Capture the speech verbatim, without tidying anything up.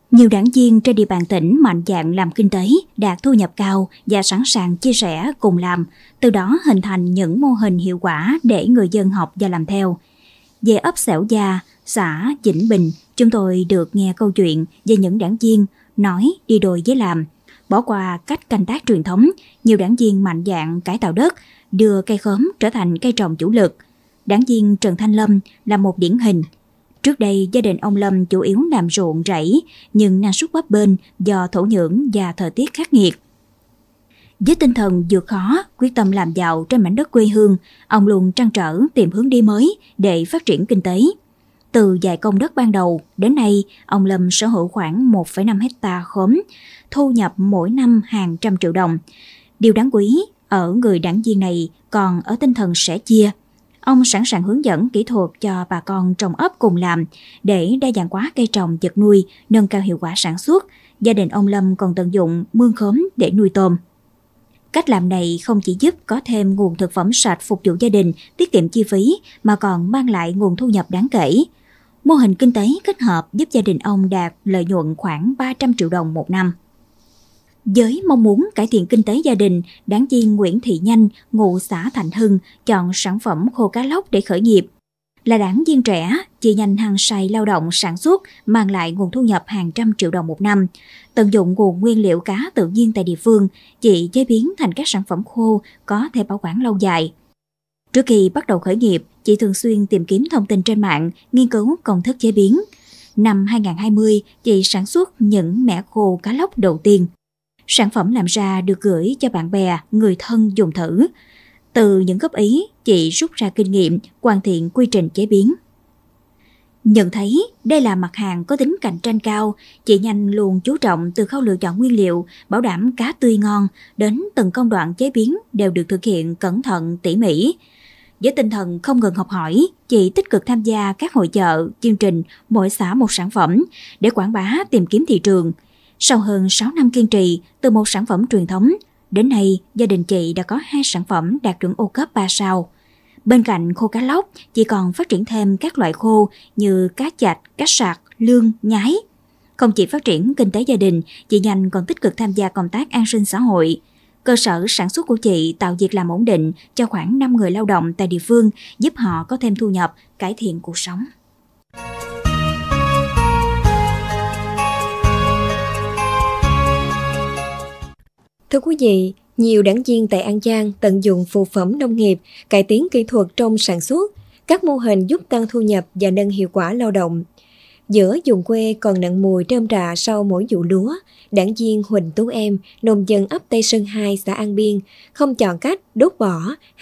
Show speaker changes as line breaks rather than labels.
Nhiều đảng viên trên địa bàn tỉnh mạnh dạn làm kinh tế, đạt thu nhập cao và sẵn sàng chia sẻ cùng làm, từ đó hình thành những mô hình hiệu quả để người dân học và làm theo. Về ấp Xẻo Gia, xã Vĩnh Bình, chúng tôi được nghe câu chuyện về những đảng viên nói đi đôi với làm. Bỏ qua cách canh tác truyền thống, nhiều đảng viên mạnh dạn cải tạo đất, đưa cây khóm trở thành cây trồng chủ lực. Đảng viên Trần Thanh Lâm là một điển hình. Trước đây, gia đình ông Lâm chủ yếu làm ruộng rẫy, nhưng năng suất bấp bênh do thổ nhưỡng và thời tiết khắc nghiệt. Với tinh thần vượt khó, quyết tâm làm giàu trên mảnh đất quê hương, ông luôn trăn trở tìm hướng đi mới để phát triển kinh tế. Từ vài công đất ban đầu, đến nay, ông Lâm sở hữu khoảng một phẩy năm hectare khóm, thu nhập mỗi năm hàng trăm triệu đồng. Điều đáng quý ở người đảng viên này còn ở tinh thần sẻ chia. Ông sẵn sàng hướng dẫn kỹ thuật cho bà con trồng ấp cùng làm để đa dạng hóa cây trồng vật nuôi, nâng cao hiệu quả sản xuất. Gia đình ông Lâm còn tận dụng mương khóm để nuôi tôm. Cách làm này không chỉ giúp có thêm nguồn thực phẩm sạch phục vụ gia đình, tiết kiệm chi phí, mà còn mang lại nguồn thu nhập đáng kể. Mô hình kinh tế kết hợp giúp gia đình ông đạt lợi nhuận khoảng ba trăm triệu đồng một năm. Với mong muốn cải thiện kinh tế gia đình, đảng viên Nguyễn Thị Nhanh, ngụ xã Thạnh Hưng, chọn sản phẩm khô cá lóc để khởi nghiệp. Là đảng viên trẻ, chị Nhanh hăng say lao động sản xuất, mang lại nguồn thu nhập hàng trăm triệu đồng một năm. Tận dụng nguồn nguyên liệu cá tự nhiên tại địa phương, chị chế biến thành các sản phẩm khô có thể bảo quản lâu dài. Trước khi bắt đầu khởi nghiệp, chị thường xuyên tìm kiếm thông tin trên mạng, nghiên cứu công thức chế biến. Năm hai không hai không, chị sản xuất những mẻ khô cá lóc đầu tiên. Sản phẩm làm ra được gửi cho bạn bè, người thân dùng thử. Từ những góp ý, chị rút ra kinh nghiệm, hoàn thiện quy trình chế biến. Nhận thấy đây là mặt hàng có tính cạnh tranh cao, chị Nhanh luôn chú trọng từ khâu lựa chọn nguyên liệu, bảo đảm cá tươi ngon, đến từng công đoạn chế biến đều được thực hiện cẩn thận, tỉ mỉ. Với tinh thần không ngừng học hỏi, chị tích cực tham gia các hội chợ, chương trình mỗi xã một sản phẩm để quảng bá, tìm kiếm thị trường. Sau hơn sáu năm kiên trì, từ một sản phẩm truyền thống, đến nay gia đình chị đã có hai sản phẩm đạt chuẩn ô cốp ba sao. Bên cạnh khô cá lóc, chị còn phát triển thêm các loại khô như cá chạch, cá sặc, lương, nhái. Không chỉ phát triển kinh tế gia đình, chị Nhanh còn tích cực tham gia công tác an sinh xã hội. Cơ sở sản xuất của chị tạo việc làm ổn định cho khoảng năm người lao động tại địa phương, giúp họ có thêm thu nhập, cải thiện cuộc sống.
Thưa quý vị, nhiều đảng viên tại An Giang tận dụng phụ phẩm nông nghiệp, cải tiến kỹ thuật trong sản xuất, các mô hình giúp tăng thu nhập và nâng hiệu quả lao động. Giữa vùng quê còn nặng mùi rơm rạ sau mỗi vụ lúa, đảng viên Huỳnh Tú Em, nông dân ấp Tây Sơn hai, xã An Biên, không chọn cách đốt bỏ